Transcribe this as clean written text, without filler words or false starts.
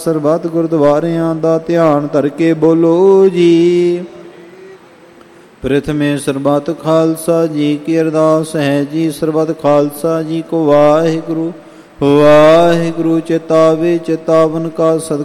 ਸਰਬੱਤ ਗੁਰਦੁਆਰਿਆਂ ਦਾ ਧਿਆਨ ਧਰ ਕੇ ਬੋਲੋ ਜੀ। ਪ੍ਰਥਮੇ ਸਰਬੱਤ ਖਾਲਸਾ ਜੀ ਕੀ ਅਰਦਾਸ ਹੈ ਜੀ। ਸਰਬੱਤ ਖਾਲਸਾ ਜੀ ਕੋ ਵਾਹਿਗੁਰੂ ਵਾਹਿਗੁਰੂ। ਚੇਤਾਵੇ ਚੇਤਾਵਨ ਕਾ ਸਦਕਾ